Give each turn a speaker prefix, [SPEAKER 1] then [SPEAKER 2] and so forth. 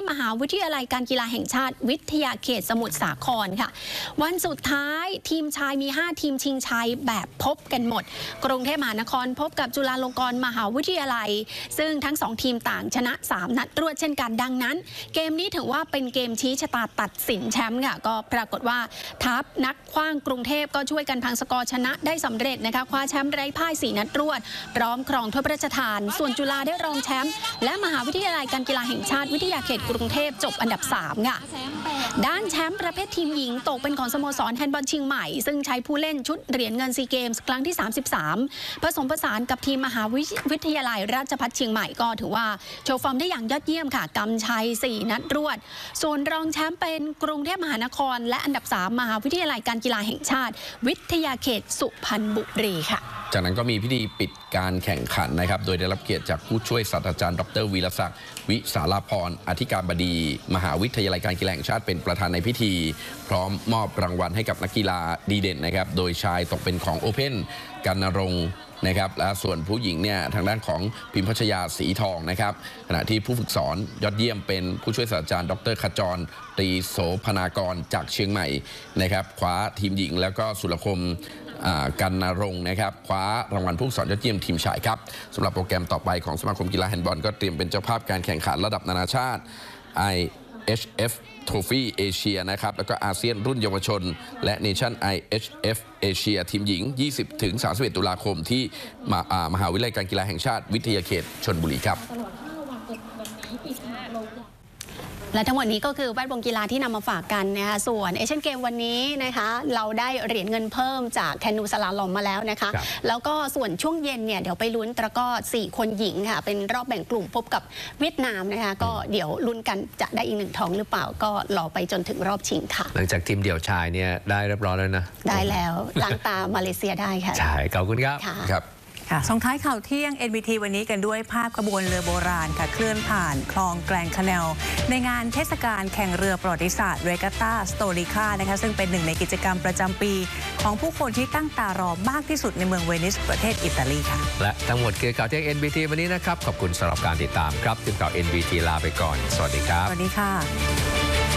[SPEAKER 1] มหาวิทยาลัยการกีฬาแห่งชาติวิทยาเขตสมุทรสาครค่ะวันสุดท้ายทีมชายมี5ทีมชิงชัยแบบพบกันหมดกรุงเทพมหานครพบกับจุฬาลงกรณ์มหาวิทยาลัยซึ่งทั้ง2ทีมต่างชนะ3นัดรวดเช่นกันดังนั้นเกมนี้ถือว่าเป็นเกมชี้ชะตาตัดสินแชมป์ค่ะก็ปรากฏว่าทัพนักขว้างกรุงเทพก็ช่วยกันพังสกอร์ชนะได้สำเร็จนะคะคว้าแชมป์ไร้พ่าย4นัดรวดพร้อมครองถ้วยพระราชทานส่วนจุฬาได้รองแชมป์และมหาวิทยาลัยการกีฬาแห่งชาติวิทยาเขตกรุงเทพจบอันดับ3ค่ะด้านแชมป์ประเภททีมหญิงตกเป็นของสโมสรแฮนด์บอลเชียงใหม่ซึ่งใช้ผู้เล่นชุดเหรียญเงินซีเกมส์ครั้งที่33ผสมผสานกับทีมมหาวิทยาลัยราชภัฏเชียงใหม่ก็ถือว่าโชว์ฟอร์มได้อย่างยอดเยี่ยมค่ะกำชัย4นัดรวดส่วนรองแชมป์เป็นกรุงเทพมหานครและอันดับ3มหาวิทยาลัยการกีฬาแห่งชาติวิทยาเขตสุพรรณบุรีค่ะ
[SPEAKER 2] จากนั้นก็มีพิธีปิดการแข่งขันนะครับโดยได้รับเกียรติจากผู้ช่วยศาสตราจารย์ดร.วีรศักดิ์วิสารพรอธิการบดีมหาวิทยาลัยการกีฬาแห่งชาติเป็นประธานในพิธีพร้อมมอบรางวัลให้กับนักกีฬาดีเด่นนะครับโดยชายตกเป็นของโอเพ่นกันนรงค์นะครับและส่วนผู้หญิงเนี่ยทางด้านของพิมพ์พัชยาสีทองนะครับขณะที่ผู้ฝึกสอนยอดเยี่ยมเป็นผู้ช่วยศาสตราจารย์ดร.ขจรตรีโสพนากรจากเชียงใหม่นะครับคว้าทีมหญิงแล้วก็สุรคมกันนรงค์นะครับคว้ารางวัลผู้สอนยอดเยี่ยมทีมชายครับสำหรับโปรแกรมต่อไปของสมาคมกีฬาแฮนด์บอลก็เตรียมเป็นเจ้าภาพการแข่งขันระดับนานาชาติ IHF Trophy เอเชียนะครับแล้วก็อาเซียนรุ่นเยาวชนและ Nation IHF เอเชียทีมหญิง 20-31 ตุลาคมที่มหาวิทยาลัยการกีฬาแห่งชาติวิทยาเขตชลบุรีครับ
[SPEAKER 1] และทั้งหมดนี้ก็คือแวดวงกีฬาที่นำมาฝากกันนะคะส่วนเอเชียนเกมวันนี้นะคะเราได้เหรียญเงินเพิ่มจากแคนูสลาลอมมาแล้วนะคะแล้วก็ส่วนช่วงเย็นเนี่ยเดี๋ยวไปลุ้นตะกร้อ4คนหญิงค่ะเป็นรอบแบ่งกลุ่มพบกับเวียดนามนะคะก็เดี๋ยวลุ้นกันจะได้อีก1 ทองหรือเปล่าก็รอไปจนถึงรอบชิงค่ะ
[SPEAKER 3] หลังจากทีมเดี่ยวชายเนี่ยได้เรียบร้อยแล้วนะ
[SPEAKER 1] ได้แล้วล้างตามาเลเซียได้ค่ะ
[SPEAKER 3] ใช่ขอบคุณครับ
[SPEAKER 2] ครับ
[SPEAKER 4] ส่งท้ายข่าวเที่ยง NBT วันนี้กันด้วยภาพขบวนเรือโบราณค่ะเคลื่อนผ่านคลองแกลงคาแนลในงานเทศกาลแข่งเรือประวัติศาสตร์เรกาต้าสโตริคานะคะซึ่งเป็นหนึ่งในกิจกรรมประจำปีของผู้คนที่ตั้งตารอมากที่สุดในเมืองเวนิสประเทศอิตาลีค่ะ
[SPEAKER 3] และทั้งหมดคือข่าวเที่ยง NBT วันนี้นะครับขอบคุณสำหรับการติดตามครับทีมข่าว NBT ลาไปก่อนสวัสดีครับ
[SPEAKER 4] สวัสดีค่ะ